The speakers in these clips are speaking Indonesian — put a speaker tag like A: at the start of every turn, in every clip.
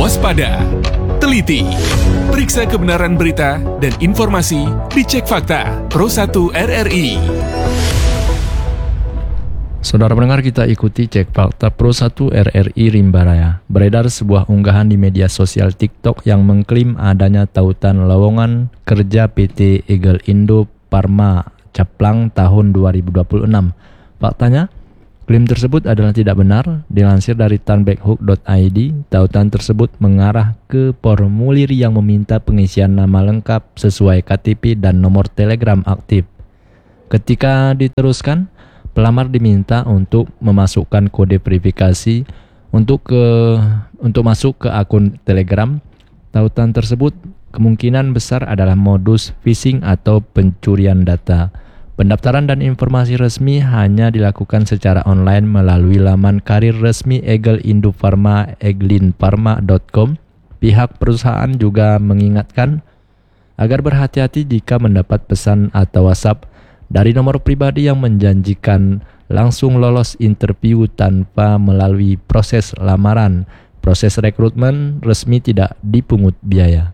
A: waspada, teliti, periksa kebenaran berita dan informasi di Cek Fakta Pro 1 RRI.
B: Saudara pendengar, kita ikuti Cek Fakta Pro 1 RRI Rimba Raya. Beredar sebuah unggahan di media sosial TikTok yang mengklaim adanya tautan lowongan kerja PT Eagle Indo Pharma Caplang tahun 2026. Faktanya, klaim tersebut adalah tidak benar. Dilansir dari tanbackhook.id, tautan tersebut mengarah ke formulir yang meminta pengisian nama lengkap sesuai KTP dan nomor Telegram aktif. Ketika diteruskan, pelamar diminta untuk memasukkan kode verifikasi untuk masuk ke akun Telegram. Tautan tersebut kemungkinan besar adalah modus phishing atau pencurian data. Pendaftaran dan informasi resmi hanya dilakukan secara online melalui laman karir resmi Eagle Indo Pharma eglinpharma.com. Pihak perusahaan juga mengingatkan agar berhati-hati jika mendapat pesan atau WhatsApp dari nomor pribadi yang menjanjikan langsung lolos interview tanpa melalui proses lamaran. Proses rekrutmen resmi tidak dipungut biaya.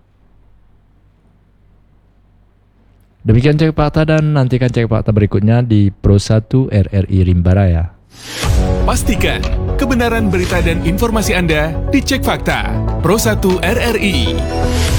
B: Demikian Cek Fakta, dan nantikan Cek Fakta berikutnya di Pro 1 RRI Rimba Raya.
A: Pastikan kebenaran berita dan informasi Anda di Cek Fakta Pro 1 RRI.